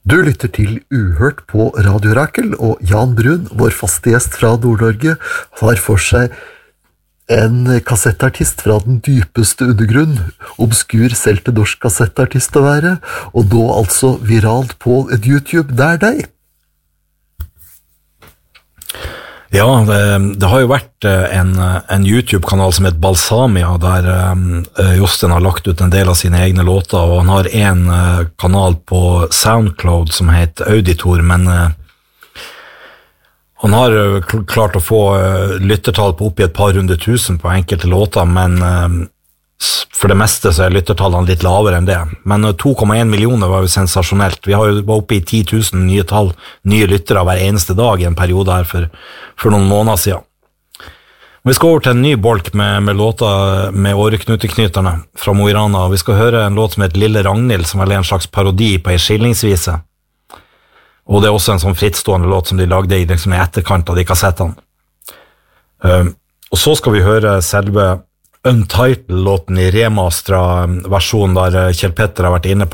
Du lytter til Uhørt på Radio Rakel, og Jan Brun, vår faste gjest fra Nord-Norge, har for seg en kassettartist fra den dypeste undergrunn, obskur selv til norsk kassettartist å være, og nå altså viralt på et YouTube, det deg. Ja, det har jo vært en YouTube-kanal som heter Balsamia, der Jostein har lagt ut en del av sine egne låter, og han har en kanal på SoundCloud som heter Auditor, men han har klart å få lyttertall på opp i et par 100 000 på enkelte låter, men for det meste så lyttertallene litt lavere enn det. Men 2,1 millioner var jo sensasjonelt. Vi var oppe i 10 000 nye lyttere hver eneste dag i en periode her for noen måneder siden. Vi skal over til en ny bolk med låter med åreknuteknyterne fra Mo i Rana. Vi skal høre en låt som heter Lille Ragnhild, som er en slags parodi på en skillingsvise. Og det er også en sånn frittstående låt som de lagde i etterkant av de kassettene. Og så skal vi høre selve Untitled-låten i remastera versjonen der Kjell Petter har vært inne på